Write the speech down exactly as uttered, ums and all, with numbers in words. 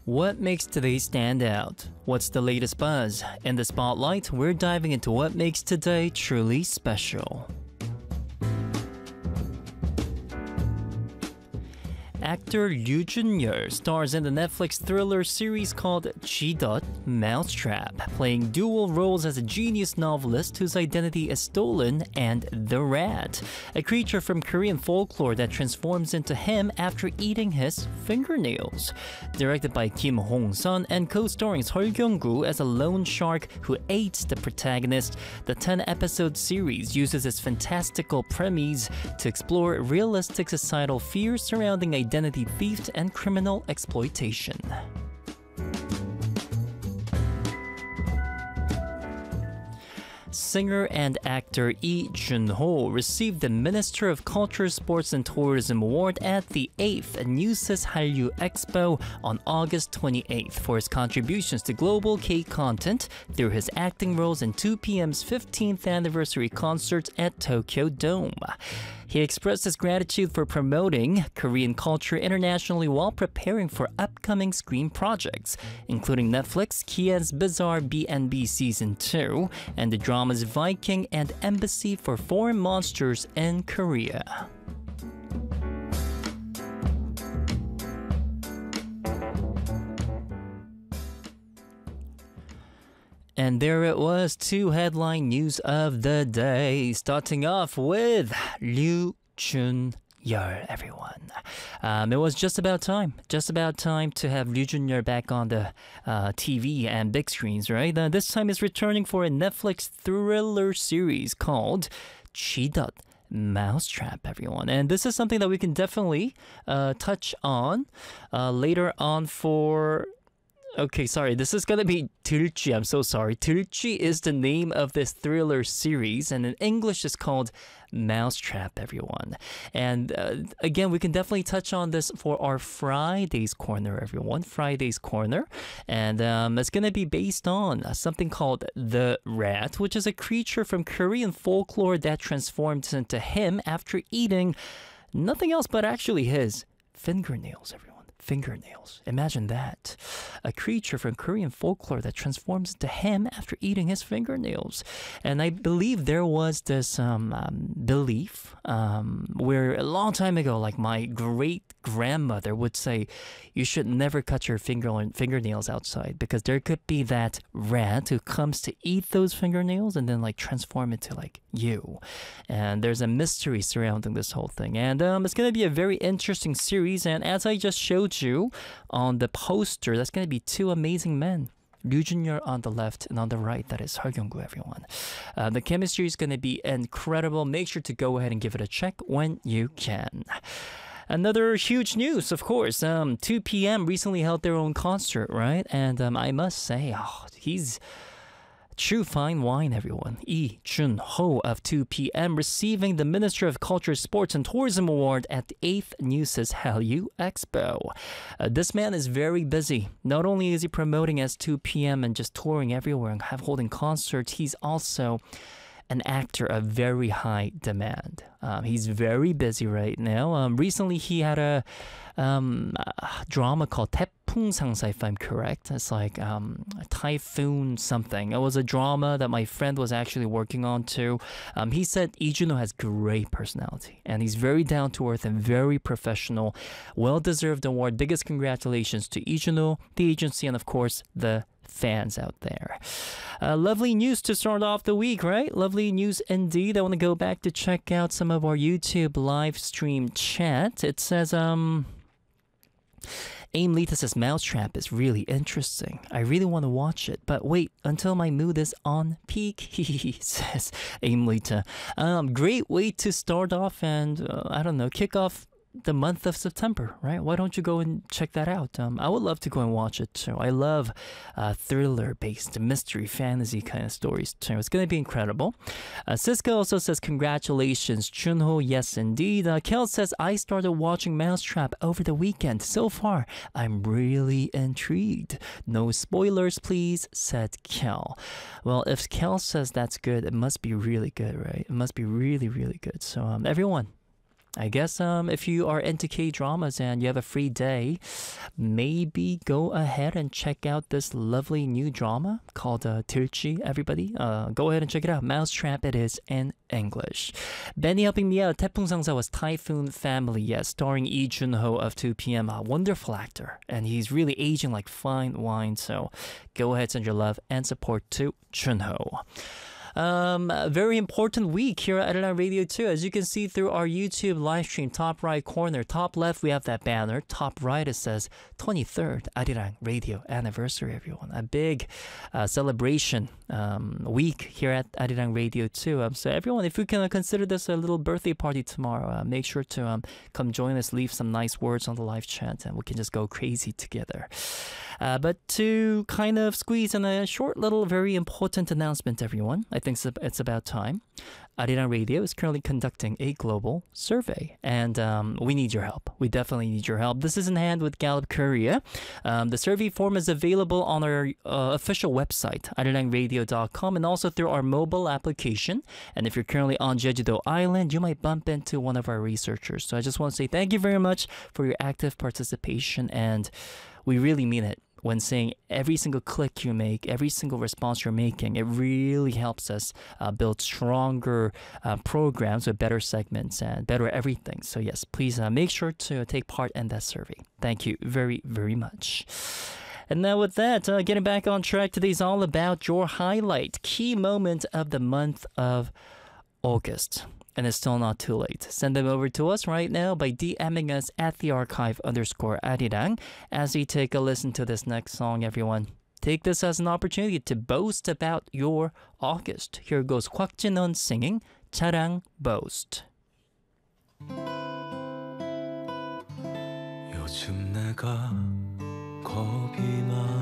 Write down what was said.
What makes today stand out? What's the latest buzz? In the spotlight, we're diving into what makes today truly special. Actor Ryu Jun-yeol stars in the Netflix thriller series called G-Dot Mousetrap, playing dual roles as a genius novelist whose identity is stolen and the rat, a creature from Korean folklore that transforms into him after eating his fingernails. Directed by Kim Hong-sun and co-starring Seol Kyung-gu as a loan shark who ate the protagonist, the ten-episode series uses its fantastical premise to explore realistic societal fears surrounding identity identity theft and criminal exploitation. Singer and actor Lee Jun-ho received the Minister of Culture, Sports and Tourism Award at the eighth News's Hallyu Expo on August twenty-eighth for his contributions to global K-content through his acting roles in two P M's fifteenth anniversary concert at Tokyo Dome. He expressed his gratitude for promoting Korean culture internationally while preparing for upcoming screen projects, including Netflix Kia's Bizarre B and B Season two and the dramas Viking and Embassy for Foreign Monsters in Korea. And there it was, two headline news of the day, starting off with Ryu Jun-yeol, everyone. Um, it was just about time, just about time to have Ryu Jun-yeol back on the uh, T V and big screens, right? Uh, this time he's returning for a Netflix thriller series called G-Dot Mousetrap, everyone. And this is something that we can definitely uh, touch on uh, later on for... Okay, sorry, this is gonna be Tulchi, I'm so sorry. Tulchi is the name of this thriller series, and in English it's called Mousetrap, everyone. And uh, again, we can definitely touch on this for our Friday's Corner, everyone. Friday's Corner. And um, it's gonna be based on uh, something called the rat, which is a creature from Korean folklore that transforms into him after eating nothing else but actually his fingernails, everyone. Fingernails. Imagine that. A creature from Korean folklore that transforms into him after eating his fingernails. And I believe there was this um, um, belief um, where a long time ago, like my great grandmother would say, you should never cut your finger fingernails outside because there could be that rat who comes to eat those fingernails and then like transform into like you. And there's a mystery surrounding this whole thing. And um, it's going to be a very interesting series. And as I just showed you on the poster, that's going to be two amazing men. Ryu Jun-yeol on the left and on the right, that is Seol Kyung-gu, everyone. Uh, the chemistry is going to be incredible. Make sure to go ahead and give it a check when you can. Another huge news, of course. Um, two P M recently held their own concert, right? And um, I must say, oh, he's true fine wine, everyone. Lee Jun-ho of two P M receiving the Minister of Culture, Sports and Tourism Award at the eighth News's Hallyu Expo. Uh, this man is very busy. Not only is he promoting as two P M and just touring everywhere and have holding concerts, he's also an actor of very high demand. Um, he's very busy right now. Um, recently, he had a, um, a drama called Taepung Sangsa, if I'm correct. It's like um, a typhoon something. It was a drama that my friend was actually working on too. Um, he said Lee Jun-ho has great personality and he's very down to earth and very professional. Well-deserved award. Biggest congratulations to Lee Jun-ho, the agency, and of course the fans out there. Uh, lovely news to start off the week, right? Lovely news indeed. I want to go back to check out some of our YouTube live stream chat. It says, um... Aim Lita says Mousetrap is really interesting. I really want to watch it, but wait until my mood is on peak, he says Aim Lita. Um, great way to start off and, uh, I don't know, kick off the month of September, right? Why don't you go and check that out? Um, I would love to go and watch it too. I love uh, thriller-based mystery fantasy kind of stories too. It's going to be incredible. Uh, Cisco also says, congratulations, Junho. Yes, indeed. Uh, Kel says, I started watching Mousetrap over the weekend. So far, I'm really intrigued. No spoilers, please, said Kel. Well, if Kel says that's good, it must be really good, right? It must be really, really good. So um, everyone, I guess um, if you are into K-dramas and you have a free day, maybe go ahead and check out this lovely new drama called uh, Tilchi, everybody. Uh, go ahead and check it out. Mousetrap it is in English. Benny helping me out. 태풍상사 was Typhoon Family, yes, starring Lee Jun-ho of two P M. A wonderful actor, and he's really aging like fine wine, so go ahead, send your love and support to Jun-ho. Um, a very important week here at Arirang Radio two. As you can see through our YouTube live stream, top right corner, top left, we have that banner. Top right, it says twenty-third Arirang Radio Anniversary, everyone. A big uh, celebration um, week here at Arirang Radio two. Um, so everyone, if you can uh, consider this a little birthday party tomorrow, uh, make sure to um, come join us, leave some nice words on the live chat, and we can just go crazy together. Uh, but to kind of squeeze in a short little very important announcement, everyone, I think it's about time. Arirang Radio is currently conducting a global survey, and um, we need your help. We definitely need your help. This is in hand with Gallup Korea. Um, the survey form is available on our uh, official website, arirang radio dot com, and also through our mobile application. And if you're currently on Jeju-do Island, you might bump into one of our researchers. So I just want to say thank you very much for your active participation, and we really mean it when saying every single click you make, every single response you're making. It really helps us uh, build stronger uh, programs with better segments and better everything. So yes, please uh, make sure to take part in that survey. Thank you very, very much. And now with that, uh, getting back on track, today's all about your highlight, key moment of the month of August. And it's still not too late. Send them over to us right now by DMing us at the archive underscore Arirang as we take a listen to this next song, everyone. Take this as an opportunity to boast about your August. Here goes Kwak Jin-won singing 자랑 Boast. 요즘 내가 겁이 많아